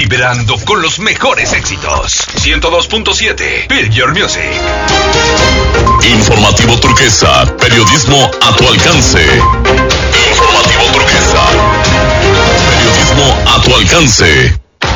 vibrando con los mejores éxitos. 102.7 Feel Your Music. Informativo Turquesa, periodismo a tu alcance. Informativo Turquesa, periodismo a tu alcance.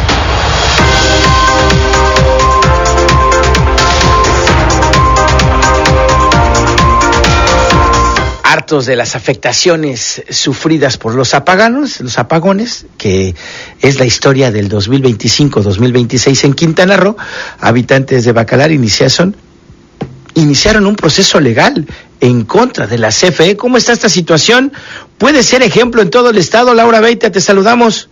Hartos de las afectaciones sufridas por los apagones, que es la historia del 2025-2026 en Quintana Roo, habitantes de Bacalar iniciaron un proceso legal en contra de la CFE. ¿Cómo está esta situación? ¿Puede ser ejemplo en todo el estado? Laura Beita, te saludamos.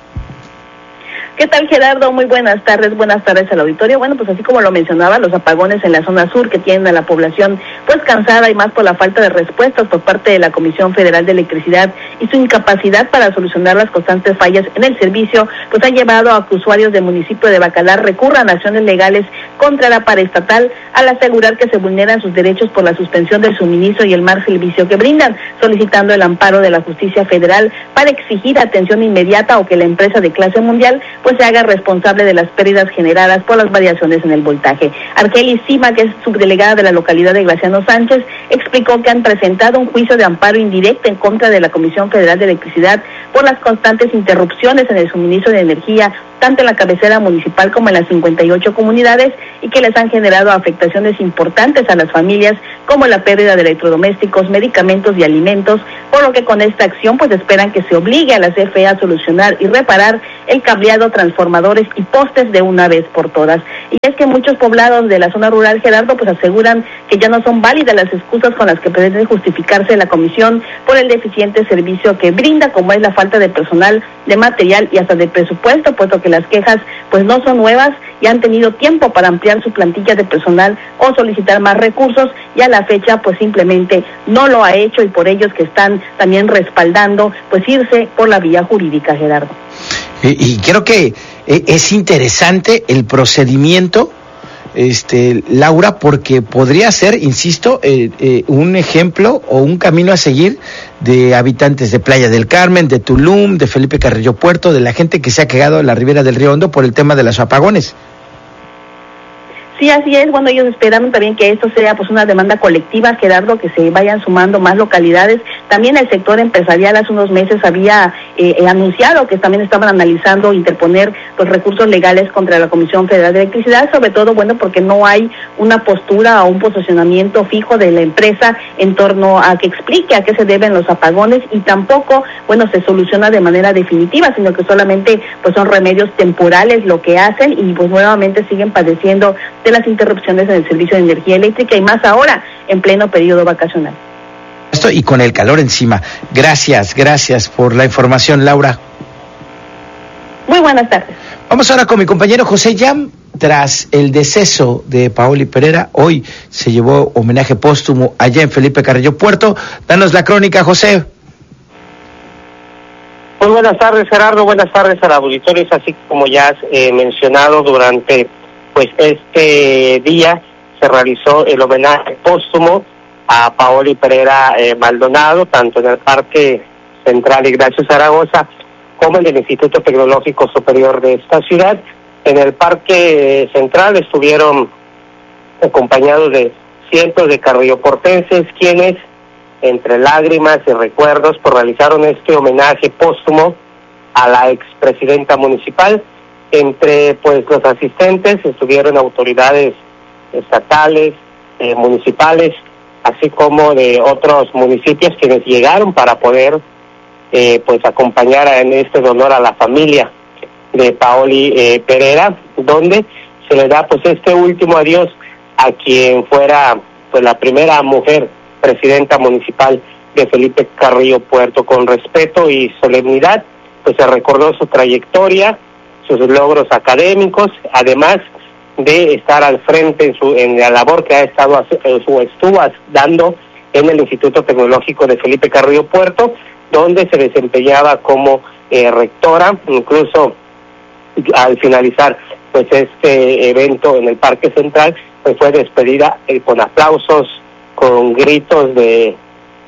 ¿Qué tal, Gerardo? Muy buenas tardes al auditorio. Bueno, pues así como lo mencionaba, los apagones en la zona sur que tienen a la población pues cansada y más por la falta de respuestas por parte de la Comisión Federal de Electricidad y su incapacidad para solucionar las constantes fallas en el servicio, pues ha llevado a que usuarios del municipio de Bacalar recurran a acciones legales contra la paraestatal al asegurar que se vulneran sus derechos por la suspensión del suministro y el mal servicio que brindan, solicitando el amparo de la justicia federal para exigir atención inmediata o que la empresa de clase mundial pues se haga responsable de las pérdidas generadas por las variaciones en el voltaje. Argelis Sima, que es subdelegada de la localidad de Graciano Sánchez, explicó que han presentado un juicio de amparo indirecto en contra de la Comisión Federal de Electricidad por las constantes interrupciones en el suministro de energía, tanto en la cabecera municipal como en las 58 comunidades, y que les han generado afectaciones importantes a las familias, como la pérdida de electrodomésticos, medicamentos y alimentos, por lo que con esta acción pues esperan que se obligue a la CFE a solucionar y reparar el cableado, transformadores y postes de una vez por todas. Y es que muchos poblados de la zona rural, Gerardo, pues aseguran que ya no son válidas las excusas con las que pretende justificarse la comisión por el deficiente servicio que brinda, como es la falta de personal, de material y hasta de presupuesto, puesto que las quejas pues no son nuevas y han tenido tiempo para ampliar su plantilla de personal o solicitar más recursos, y a la fecha pues simplemente no lo ha hecho, y por ellos que están también respaldando pues irse por la vía jurídica, Gerardo. Y creo que es interesante el procedimiento, Laura, porque podría ser, insisto, un ejemplo o un camino a seguir de habitantes de Playa del Carmen, de Tulum, de Felipe Carrillo Puerto, de la gente que se ha quedado en la ribera del Río Hondo por el tema de los apagones. Sí, así es. Bueno, ellos esperaron también que esto sea pues una demanda colectiva, Gerardo, que se vayan sumando más localidades. También el sector empresarial hace unos meses había anunciado que también estaban analizando interponer pues recursos legales contra la Comisión Federal de Electricidad, sobre todo, bueno, porque no hay una postura o un posicionamiento fijo de la empresa en torno a que explique a qué se deben los apagones, y tampoco, bueno, se soluciona de manera definitiva, sino que solamente pues son remedios temporales lo que hacen, y pues nuevamente siguen padeciendo de las interrupciones en el servicio de energía eléctrica, y más ahora en pleno periodo vacacional. Esto y con el calor encima. Gracias por la información, Laura. Muy buenas tardes. Vamos ahora con mi compañero José Yam. Tras el deceso de Paoli Pereira, hoy se llevó homenaje póstumo allá en Felipe Carrillo Puerto. Danos la crónica, José. Pues buenas tardes, Gerardo. Buenas tardes a la auditoría. Así como ya has mencionado, durante pues este día se realizó el homenaje póstumo a Paoli Pereira Maldonado, tanto en el Parque Central Ignacio Zaragoza como en el Instituto Tecnológico Superior de esta ciudad. En el Parque Central estuvieron acompañados de cientos de carrilloportenses, quienes, entre lágrimas y recuerdos, pues realizaron este homenaje póstumo a la expresidenta municipal. Entre pues los asistentes estuvieron autoridades estatales, municipales, así como de otros municipios, quienes llegaron para poder pues acompañar en este honor a la familia de Paoli Pereira, donde se le da pues este último adiós a quien fuera pues la primera mujer presidenta municipal de Felipe Carrillo Puerto. Con respeto y solemnidad pues se recordó su trayectoria, sus logros académicos, además de estar al frente en la labor que ha estado estuvo dando en el Instituto Tecnológico de Felipe Carrillo Puerto, donde se desempeñaba como rectora. Incluso al finalizar pues este evento en el Parque Central, pues fue despedida con aplausos, con gritos de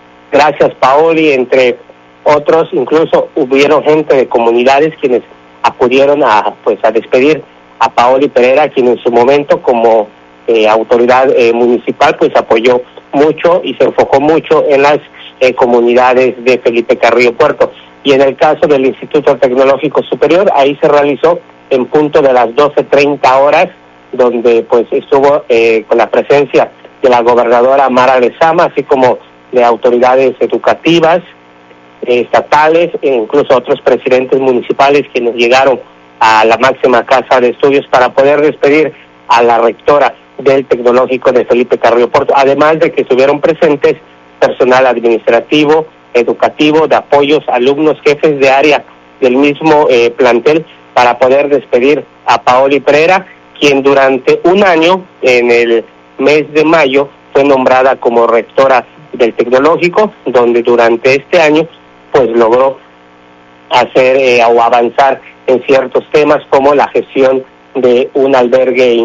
gracias Paoli, entre otros. Incluso hubieron gente de comunidades quienes acudieron a despedir a Paoli Pereira, quien en su momento como autoridad municipal pues apoyó mucho y se enfocó mucho en las comunidades de Felipe Carrillo Puerto. Y en el caso del Instituto Tecnológico Superior, ahí se realizó en punto de las 12:30 horas, donde pues estuvo con la presencia de la gobernadora Mara Lezama, así como de autoridades educativas, estatales, e incluso otros presidentes municipales quienes llegaron a la máxima casa de estudios para poder despedir a la rectora del Tecnológico de Felipe Carrillo Puerto, además de que estuvieron presentes personal administrativo, educativo, de apoyos, alumnos, jefes de área del mismo plantel, para poder despedir a Paoli Pereira, quien durante un año, en el mes de mayo, fue nombrada como rectora del Tecnológico, donde durante este año pues logró hacer o avanzar en ciertos temas como la gestión de un albergue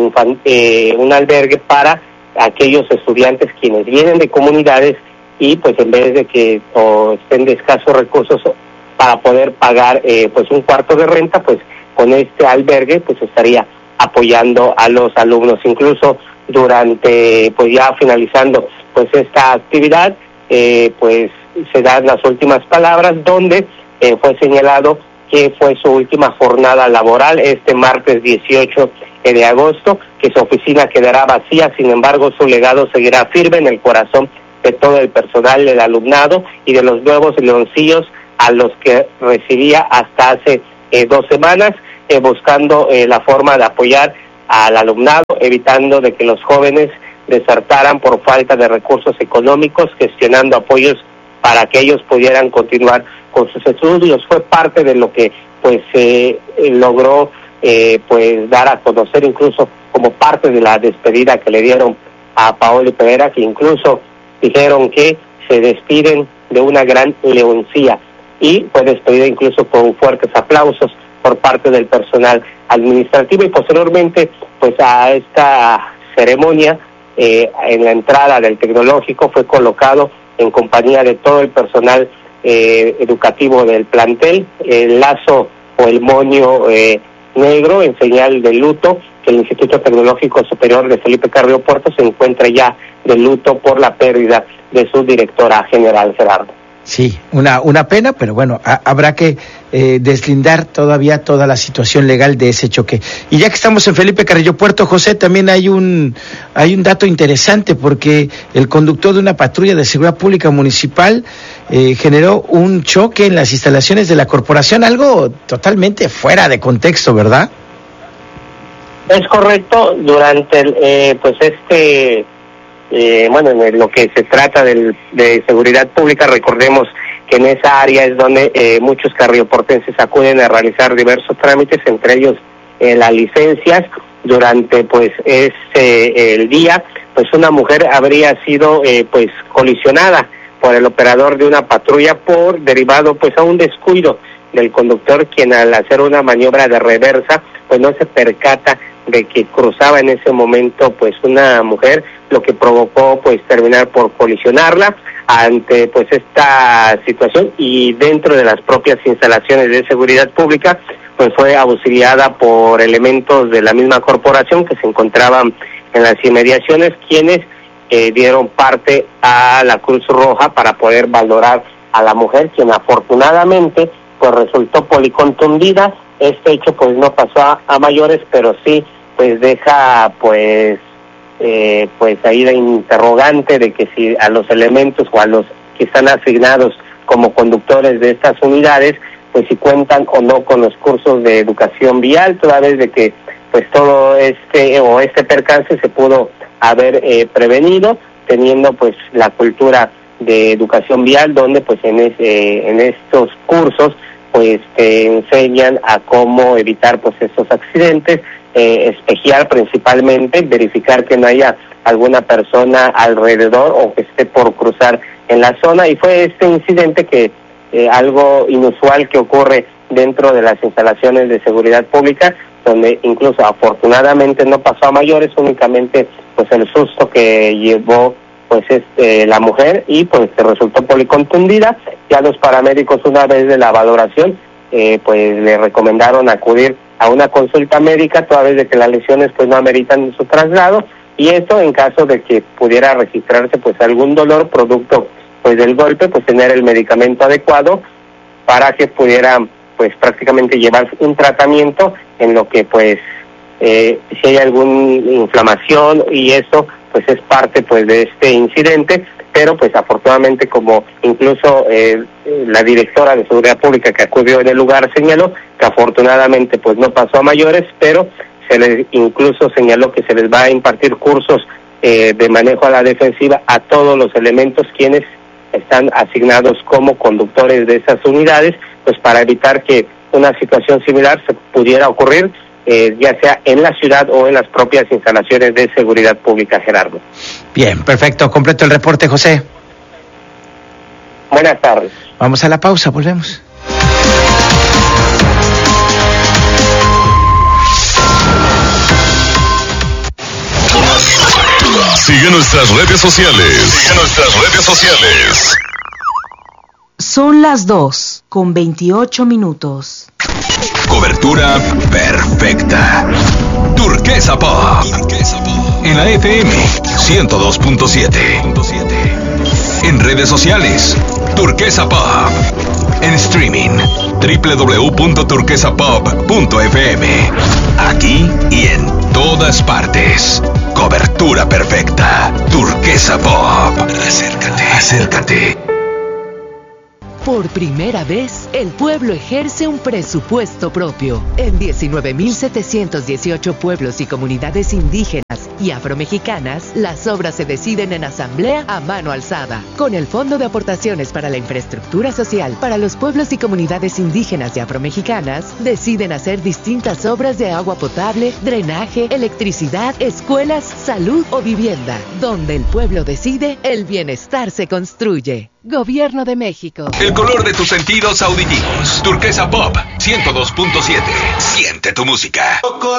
para aquellos estudiantes quienes vienen de comunidades y pues en vez de que estén de escasos recursos para poder pagar pues un cuarto de renta, pues con este albergue pues estaría apoyando a los alumnos. Incluso durante pues ya finalizando pues esta actividad pues se dan las últimas palabras, donde fue señalado que fue su última jornada laboral este martes 18 de agosto, que su oficina quedará vacía, sin embargo su legado seguirá firme en el corazón de todo el personal del alumnado y de los nuevos leoncillos a los que recibía hasta hace 2 semanas, buscando la forma de apoyar al alumnado, evitando de que los jóvenes desertaran por falta de recursos económicos, gestionando apoyos para que ellos pudieran continuar con sus estudios. Fue parte de lo que pues logró pues dar a conocer, incluso como parte de la despedida que le dieron a Paoli Pereira, que incluso dijeron que se despiden de una gran leoncía, y fue despedida incluso con fuertes aplausos por parte del personal administrativo. Y posteriormente pues a esta ceremonia en la entrada del Tecnológico fue colocado en compañía de todo el personal educativo del plantel el lazo o el moño negro en señal de luto, que el Instituto Tecnológico Superior de Felipe Carrillo Puerto se encuentra ya de luto por la pérdida de su directora general, Gerardo. Sí, una pena, pero bueno, habrá que deslindar todavía toda la situación legal de ese choque. Y ya que estamos en Felipe Carrillo Puerto, José, también hay un dato interesante, porque el conductor de una patrulla de seguridad pública municipal generó un choque en las instalaciones de la corporación, algo totalmente fuera de contexto, ¿verdad? Es correcto. Durante en lo que se trata de seguridad pública, recordemos que en esa área es donde muchos carrioportenses acuden a realizar diversos trámites, entre ellos las licencias. Durante pues el día, pues una mujer habría sido pues colisionada por el operador de una patrulla por derivado pues a un descuido del conductor, quien al hacer una maniobra de reversa pues no se percata de que cruzaba en ese momento pues una mujer, lo que provocó pues terminar por colisionarla. Ante pues esta situación y dentro de las propias instalaciones de seguridad pública, pues fue auxiliada por elementos de la misma corporación que se encontraban en las inmediaciones, quienes dieron parte a la Cruz Roja para poder valorar a la mujer, quien afortunadamente pues resultó policontundida. Este hecho pues no pasó a mayores, pero sí pues deja pues ahí la interrogante de que si a los elementos o a los que están asignados como conductores de estas unidades, pues si cuentan o no con los cursos de educación vial, toda vez de que pues todo este percance se pudo haber prevenido, teniendo pues la cultura de educación vial, donde pues en estos cursos pues te enseñan a cómo evitar pues estos accidentes, espejear principalmente, verificar que no haya alguna persona alrededor o que esté por cruzar en la zona. Y fue este incidente que algo inusual que ocurre dentro de las instalaciones de seguridad pública, donde incluso afortunadamente no pasó a mayores, únicamente pues el susto que llevó pues la mujer, y pues resultó policontundida. Ya los paramédicos, una vez de la valoración, pues le recomendaron acudir a una consulta médica, toda vez de que las lesiones pues no ameritan su traslado, y esto en caso de que pudiera registrarse pues algún dolor producto pues del golpe, pues tener el medicamento adecuado para que pudiera pues prácticamente llevar un tratamiento en lo que pues si hay alguna inflamación, y eso pues es parte pues de este incidente, pero pues afortunadamente, como incluso la directora de Seguridad Pública que acudió en el lugar señaló, que afortunadamente pues no pasó a mayores, pero se les incluso señaló que se les va a impartir cursos de manejo a la defensiva a todos los elementos quienes están asignados como conductores de esas unidades, pues para evitar que una situación similar se pudiera ocurrir, ya sea en la ciudad o en las propias instalaciones de seguridad pública, Gerardo. Bien, perfecto, completo el reporte, José. Buenas tardes. Vamos a la pausa, volvemos. Sigue nuestras redes sociales. Son las 2:28. Cobertura perfecta. Turquesa Pop. En la FM 102.7. En redes sociales, Turquesa Pop. En streaming, www.turquesapop.fm. Aquí y en todas partes. Cobertura perfecta. Turquesa Pop. Acércate. Por primera vez, el pueblo ejerce un presupuesto propio. En 19.718 pueblos y comunidades indígenas y afromexicanas, las obras se deciden en asamblea a mano alzada. Con el Fondo de Aportaciones para la Infraestructura Social para los pueblos y comunidades indígenas y afromexicanas, deciden hacer distintas obras de agua potable, drenaje, electricidad, escuelas, salud o vivienda. Donde el pueblo decide, el bienestar se construye. Gobierno de México. El color de tus sentidos auditivos. Turquesa Pop 102.7. Siente tu música.